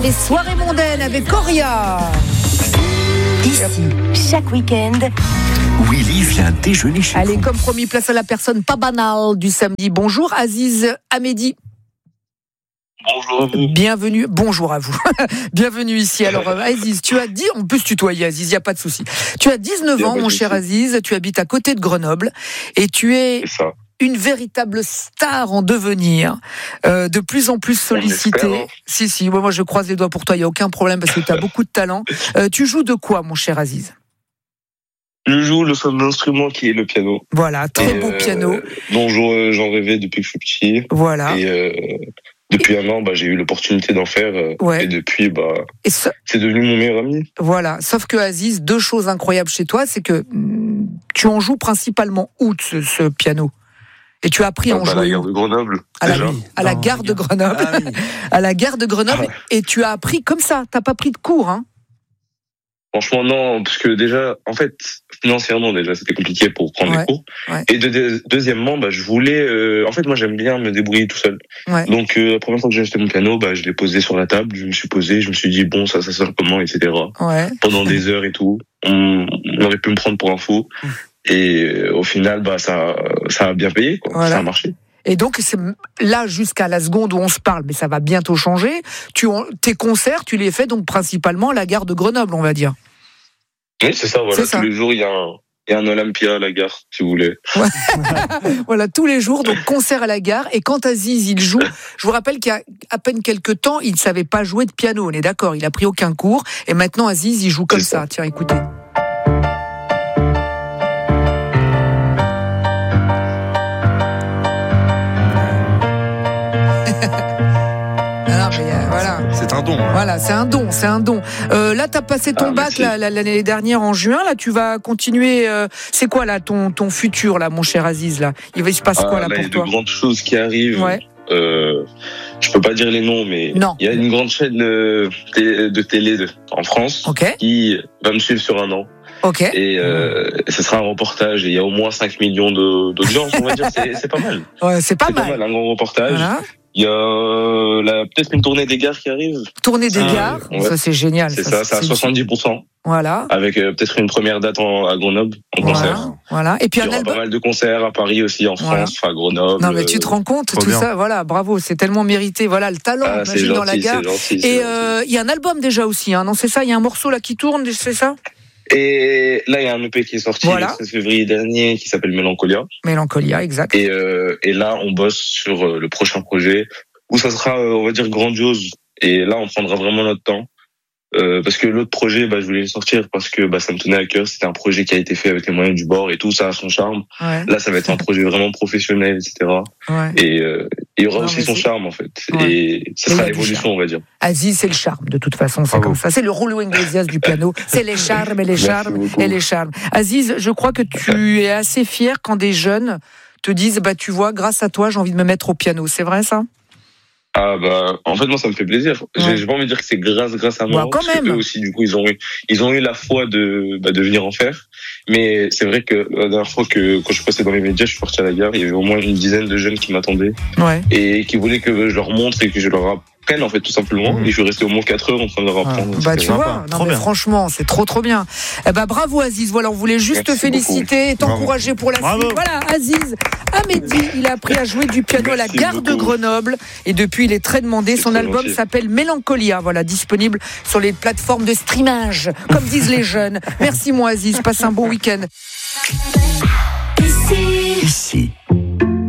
les soirées mondaines avec Coria. Ici, chaque week-end, Willy vient déjeuner chez Allez, vous. comme promis, place à la personne pas banale du samedi. Bonjour Aziz Ahmedi. Bonjour à vous. Bienvenue, bonjour à vous. Bienvenue ici. Alors Aziz, tu as dit, on peut se tutoyer Aziz, il n'y a pas de souci. Tu as 19 ans, mon cher Aziz, tu habites à côté de Grenoble et tu es C'est ça. une véritable star en devenir, de plus en plus sollicitée. On espère, hein. Si, moi je croise les doigts pour toi, il n'y a aucun problème parce que tu as beaucoup de talent. Tu joues de quoi, mon cher Aziz ? Je joue le seul instrument qui est le piano. Voilà, très beau piano. Dont j'en rêvais depuis que je suis petit. Voilà. Et depuis un an, j'ai eu l'opportunité d'en faire. Ouais. Et depuis, Et c'est devenu mon meilleur ami. voilà. Sauf que Aziz, deux choses incroyables chez toi, c'est que tu en joues principalement où ce piano ? Et tu as appris à en À la jouer gare où ? de Grenoble, À la, déjà. à la gare de Grenoble. Ah oui. À la gare de Grenoble. Et tu as appris comme ça. T'as pas pris de cours, hein ? Franchement, non, parce que déjà, en fait, financièrement, déjà, c'était compliqué pour prendre Ouais, des cours. ouais. Et deuxièmement, je voulais... en fait, moi, j'aime bien me débrouiller tout seul. Ouais. Donc, la première fois que j'ai acheté mon piano, je l'ai posé sur la table, je me suis posé, je me suis dit, bon, ça sort comment, etc. Ouais. Pendant des heures et tout. On aurait pu me prendre pour un fou. Et au final, ça a bien payé, quoi. Voilà. Ça a marché. Et donc, c'est là, jusqu'à la seconde où on se parle, mais ça va bientôt changer, tes concerts, tu les fais donc principalement à la gare de Grenoble, on va dire. Oui, c'est ça, voilà. C'est ça. Tous les jours, il y a un Olympia à la gare, si vous voulez. Voilà, tous les jours, donc concert à la gare. Et quand Aziz, il joue, je vous rappelle qu'il y a à peine quelques temps, il ne savait pas jouer de piano, on est d'accord, il a pris aucun cours. Et maintenant, Aziz, il joue comme ça. Tiens, écoutez. Voilà. C'est un don. Voilà, c'est un don. Là, t'as passé ton bac l'année dernière en juin. Là, tu vas continuer. C'est quoi là ton futur là, mon cher Aziz là ? Il se passe quoi là Il y pour a toi ? de grandes choses qui arrivent. Ouais. Je peux pas dire les noms, mais Non. il y a une grande chaîne de télé en France Ok. qui va me suivre sur un an. Ok. Et ce sera un reportage. Et il y a au moins 5 millions d'audience, on va dire. C'est pas mal. Ouais, c'est pas C'est pas mal. mal, un grand reportage. Voilà. Il y a peut-être une tournée des gares qui arrive. Tournée des Ah, gares, ouais. ça c'est génial. C'est ça, c'est à 70%. Voilà. Avec peut-être une première date à Grenoble, en concert. Voilà. Et puis Il y un aura album. pas mal de concerts à Paris aussi, en Voilà. France, à Grenoble. Non mais tu te rends compte, trop tout bien. ça, voilà, bravo, c'est tellement mérité. Voilà, le talent, c'est imagine gentil, dans la gare. c'est gentil. Et c'est gentil. il y a un album déjà aussi, hein, non c'est ça, il y a un morceau là qui tourne, c'est ça ? Et là, il y a un EP qui est sorti Voilà. le 16 février dernier qui s'appelle Mélancolia. Mélancolia, exact. Et là, on bosse sur le prochain projet où ça sera, on va dire, grandiose. Et là, on prendra vraiment notre temps. Parce que l'autre projet, je voulais le sortir parce que ça me tenait à cœur. C'était un projet qui a été fait avec les moyens du bord et tout, ça a son charme. Ouais. Là, ça va être un projet vraiment professionnel, etc. Ouais. Et il y aura Non, aussi mais son c'est- charme, en fait. Ouais. Et Et ce il y sera a du l'évolution, charme. on va dire. Aziz, c'est le charme, de toute façon, c'est Bravo. comme ça. C'est le Julio Iglesias du piano. C'est les charmes et les Merci charmes beaucoup. et les charmes. Aziz, je crois que tu es assez fier quand des jeunes te disent, tu vois, grâce à toi, j'ai envie de me mettre au piano. C'est vrai, ça ? En fait, moi, ça me fait plaisir. Ouais. J'ai pas envie de dire que c'est grâce à moi. Quand parce que même. eux aussi, du coup, ils ont eu la foi de venir en faire. Mais c'est vrai que la dernière fois quand je passais dans les médias, je suis parti à la gare, il y avait au moins une dizaine de jeunes qui m'attendaient Ouais. et qui voulaient que je leur montre et que je leur apprenne, en fait, tout simplement. Et je suis resté au moins 4 heures en train de leur apprendre. Tu C'était vois, sympa. non, Trop mais bien. franchement, c'est trop bien. Bravo Aziz, voilà, on voulait juste te Merci féliciter et t'encourager pour la Bravo. suite. Voilà, Aziz Ahmedi, il a appris à jouer du piano à la Merci gare de beaucoup. Grenoble et depuis il est très demandé. C'est Son très album gentil. s'appelle Mélancolia, voilà, disponible sur les plateformes de streamage, comme disent les jeunes. Merci moi Aziz, passe un bon week-end. ici. Ici.